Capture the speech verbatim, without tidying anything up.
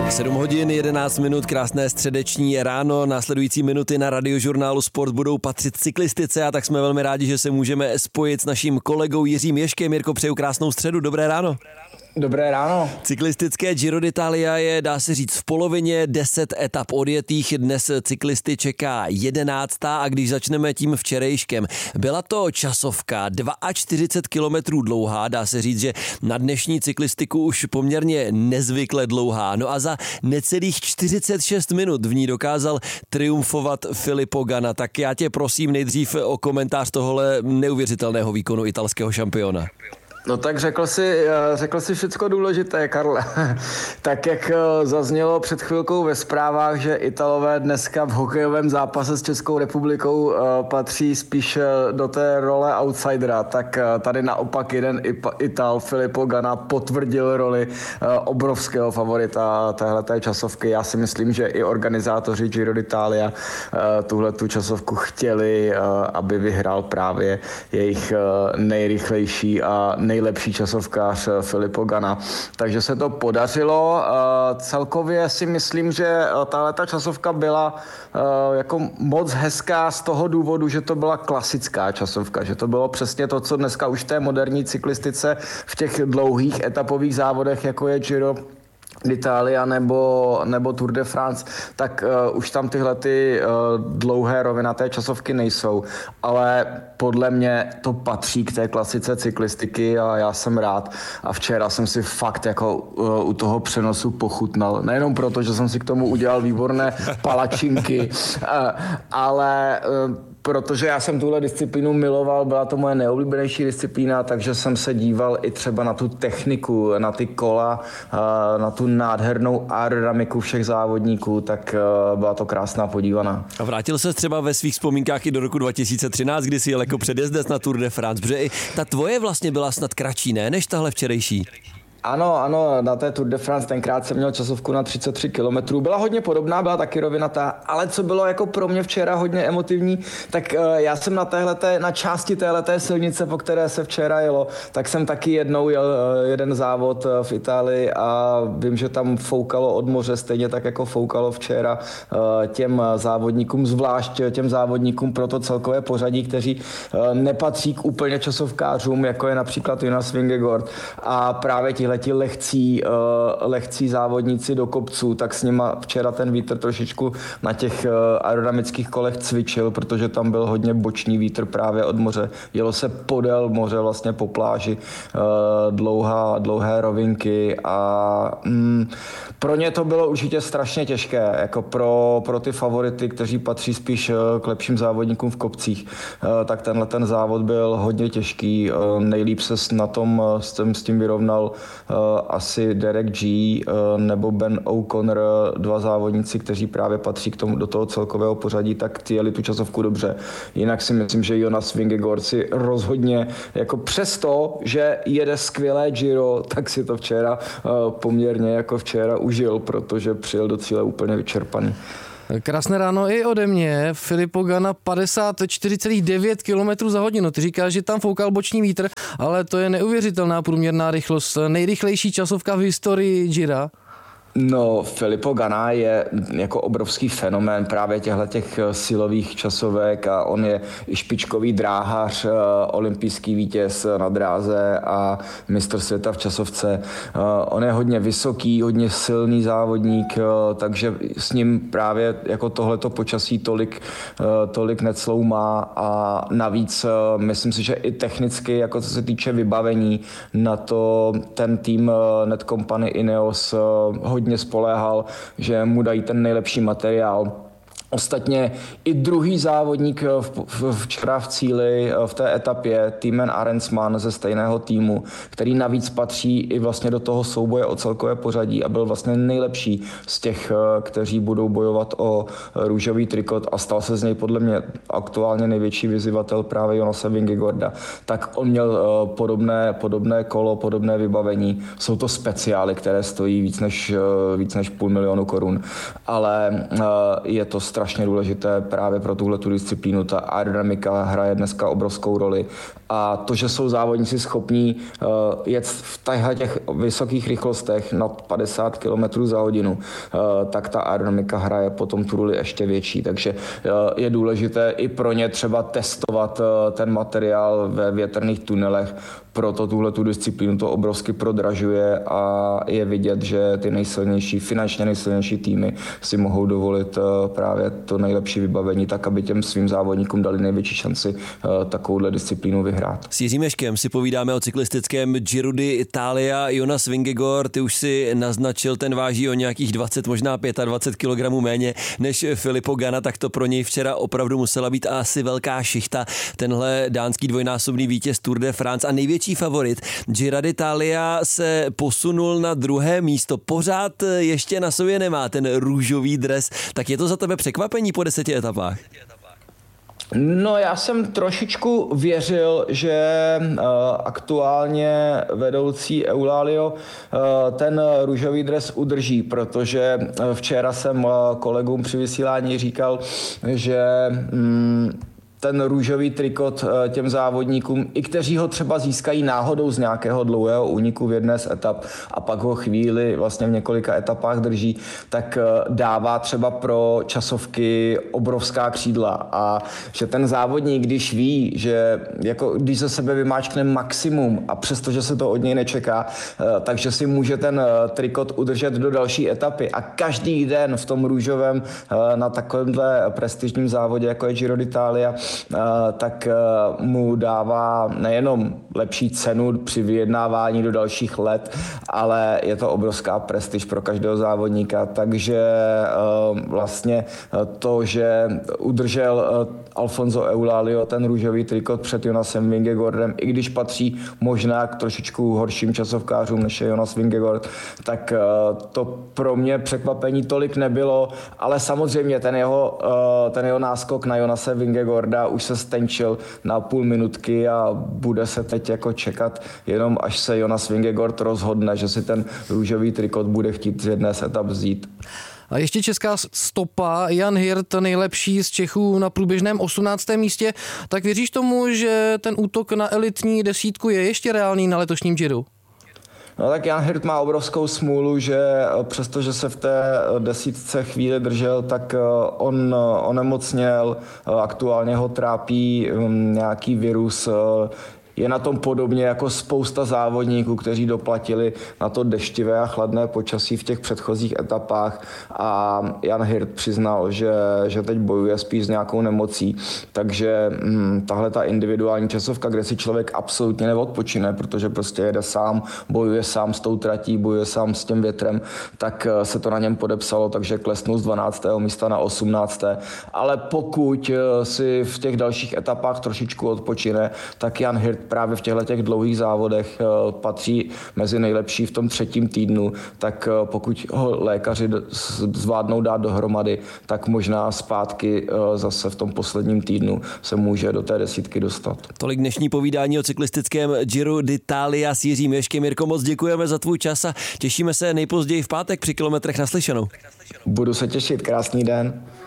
sedm hodin, jedenáct minut, krásné středeční ráno. Následující minuty na Radiožurnálu Sport budou patřit cyklistice a tak jsme velmi rádi, že se můžeme spojit s naším kolegou Jiřím Ježkem. Jirko, přeju krásnou středu, dobré ráno. Dobré ráno. Cyklistické Giro d'Italia je, dá se říct, v polovině, deset etap odjetých. Dnes cyklisty čeká jedenáctá a když začneme tím včerejškem. Byla to časovka čtyřicet dva kilometrů dlouhá, dá se říct, že na dnešní cyklistiku už poměrně nezvykle dlouhá. No a za necelých čtyřicet šest minut v ní dokázal triumfovat Filippo Ganna. Tak já tě prosím nejdřív o komentář tohohle neuvěřitelného výkonu italského šampiona. No tak řekl si, řekl si všecko důležité, Karle. Tak jak zaznělo před chvilkou ve zprávách, že Italové dneska v hokejovém zápase s Českou republikou patří spíš do té role outsidera, tak tady naopak jeden Ital, Filippo Ganna, potvrdil roli obrovského favorita téhleté časovky. Já si myslím, že i organizátoři Giro d'Italia tuhletu časovku chtěli, aby vyhrál právě jejich nejrychlejší a nej nejlepší časovkář Filippo Ganna. Takže se to podařilo. Celkově si myslím, že tahleta časovka byla jako moc hezká z toho důvodu, že to byla klasická časovka, že to bylo přesně to, co dneska už v té moderní cyklistice v těch dlouhých etapových závodech, jako je Giro d'Italia nebo, nebo Tour de France, tak uh, už tam tyhle ty uh, dlouhé rovinaté časovky nejsou. Ale podle mě to patří k té klasice cyklistiky a já jsem rád. A včera jsem si fakt jako uh, u toho přenosu pochutnal. Nejenom proto, že jsem si k tomu udělal výborné palačinky, uh, ale uh, protože já jsem tuhle disciplínu miloval, byla to moje nejoblíbenější disciplína, takže jsem se díval i třeba na tu techniku, na ty kola, na tu nádhernou aerodynamiku všech závodníků, tak byla to krásná podívaná. A vrátil se třeba ve svých vzpomínkách i do roku dva tisíce třináct, kdy jsi jel jako předjezdec na Tour de France, protože i ta tvoje vlastně byla snad kratší, ne, než tahle včerejší? Ano, ano, na té Tour de France tenkrát jsem měl časovku na třicet tři kilometrů. Byla hodně podobná, byla taky rovinatá, ale co bylo jako pro mě včera hodně emotivní, tak uh, já jsem na téhleté, na části téhleté silnice, po které se včera jelo, tak jsem taky jednou jel uh, jeden závod uh, v Itálii a vím, že tam foukalo od moře, stejně tak jako foukalo včera uh, těm závodníkům, zvlášť těm závodníkům pro to celkové pořadí, kteří uh, nepatří k úplně časovkářům, jako je například Jonas Vingegaard a právě tihle ti lehcí, uh, lehcí závodníci do kopců, tak s nima včera ten vítr trošičku na těch uh, aerodynamických kolech cvičil, protože tam byl hodně boční vítr právě od moře. Jelo se podél moře, vlastně po pláži, uh, dlouhá, dlouhé rovinky a mm, pro ně to bylo určitě strašně těžké, jako pro, pro ty favority, kteří patří spíš uh, k lepším závodníkům v kopcích, uh, tak tenhle ten závod byl hodně těžký. Uh, nejlíp se na tom uh, s, tím, s tím vyrovnal Uh, asi Derek G uh, nebo Ben O'Connor, dva závodníci, kteří právě patří k tomu, do toho celkového pořadí, tak ty jeli tu časovku dobře. Jinak si myslím, že Jonas Vingegaard si rozhodně, jako přesto, že jede skvělé Giro, tak si to včera uh, poměrně jako včera užil, protože přijel do cíle úplně vyčerpaný. Krásné ráno i ode mě. Filippo Ganna padesát čtyři celá devět kilometrů za hodinu. Ty říkáš, že tam foukal boční vítr, ale to je neuvěřitelná průměrná rychlost. Nejrychlejší časovka v historii Gira. No, Filippo Ganna je jako obrovský fenomén právě těchto silových časovek a on je i špičkový dráhař, olympijský vítěz na dráze a mistr světa v časovce. On je hodně vysoký, hodně silný závodník, takže s ním právě jako tohleto počasí tolik, tolik necloumá a navíc myslím si, že i technicky, jako co se týče vybavení, na to ten tým Netcompany Ineos hodně hodně spoléhal, že mu dají ten nejlepší materiál. Ostatně i druhý závodník včera v cíli v té etapě, Thymen Arensman ze stejného týmu, který navíc patří i vlastně do toho souboje o celkové pořadí a byl vlastně nejlepší z těch, kteří budou bojovat o růžový trikot a stal se z něj podle mě aktuálně největší vyzývatel právě Jonase Vingegaarda. Tak on měl podobné, podobné kolo, podobné vybavení. Jsou to speciály, které stojí víc než, víc než půl milionu korun, ale je to strašně strašně důležité právě pro tuhle tu disciplínu. Ta aerodynamika hraje dneska obrovskou roli a to, že jsou závodníci schopní uh, jet v těch vysokých rychlostech nad padesát kilometrů za hodinu, uh, tak ta aerodynamika hraje potom tu roli ještě větší. Takže uh, je důležité i pro ně třeba testovat uh, ten materiál ve větrných tunelech, proto tuhle tu disciplínu to obrovsky prodražuje a je vidět, že ty nejsilnější, finančně nejsilnější týmy si mohou dovolit právě to nejlepší vybavení, tak aby těm svým závodníkům dali největší šanci takovouhle disciplínu vyhrát. S Jiřím Ježkem si povídáme o cyklistickém Giro d'Italia. Jonas Vingegaard, ty už si naznačil, ten váží o nějakých dvacet, možná dvacet pět kilogramů méně než Filippo Ganna, tak to pro něj včera opravdu musela být asi velká šichta. Tenhle dánský dvojnásobný vítěz Tour de France a největší favorit Giro d'Italia se posunul na druhé místo. Pořád ještě na sobě nemá ten růžový dres. Tak je to za tebe překvapení po deseti etapách? No, já jsem trošičku věřil, že uh, aktuálně vedoucí Eulalio uh, ten růžový dres udrží, protože uh, včera jsem uh, kolegům při vysílání říkal, že um, ten růžový trikot těm závodníkům, i kteří ho třeba získají náhodou z nějakého dlouhého úniku v jedné z etap a pak ho chvíli vlastně v několika etapách drží, tak dává třeba pro časovky obrovská křídla a že ten závodník, když ví, že jako když ze sebe vymáčkne maximum a přestože se to od něj nečeká, takže si může ten trikot udržet do další etapy a každý den v tom růžovém na takovémhle prestižním závodě, jako je Giro d'Italia, tak mu dává nejenom lepší cenu při vyjednávání do dalších let, ale je to obrovská prestiž pro každého závodníka, takže vlastně to, že udržel Alfonso Eulalio ten růžový trikot před Jonasem Vingegaardem, i když patří možná k trošičku horším časovkářům, než je Jonas Vingegaard, tak to pro mě překvapení tolik nebylo, ale samozřejmě ten jeho, ten jeho náskok na Jonase Vingegaarda už se stenčil na půl minutky a bude se teď jako čekat jenom až se Jonas Vingegaard rozhodne, že si ten růžový trikot bude chtít z jedné z etap vzít. A ještě česká stopa, Jan Hirt, nejlepší z Čechů na průběžném osmnáctém místě. Tak věříš tomu, že ten útok na elitní desítku je ještě reálný na letošním Giru? No tak Jan Hirt má obrovskou smůlu, že přestože se v té desítce chvíli držel, tak on onemocněl, aktuálně ho trápí nějaký virus. Je na tom podobně jako spousta závodníků, kteří doplatili na to deštivé a chladné počasí v těch předchozích etapách a Jan Hirt přiznal, že, že teď bojuje spíš s nějakou nemocí, takže hm, tahle ta individuální časovka, kde si člověk absolutně neodpočine, protože prostě jede sám, bojuje sám s tou tratí, bojuje sám s tím větrem, tak se to na něm podepsalo, takže klesnul z dvanáctého místa na osmnácté Ale pokud si v těch dalších etapách trošičku odpočine, tak Jan Hirt právě v těchto těch dlouhých závodech patří mezi nejlepší v tom třetím týdnu, tak pokud ho lékaři zvládnou dát dohromady, tak možná zpátky zase v tom posledním týdnu se může do té desítky dostat. Tolik dnešní povídání o cyklistickém Giro d'Italia s Jiřím Ježkem. Jirko, moc děkujeme za tvůj čas a těšíme se nejpozději v pátek při kilometrech naslyšenou. Budu se těšit, krásný den.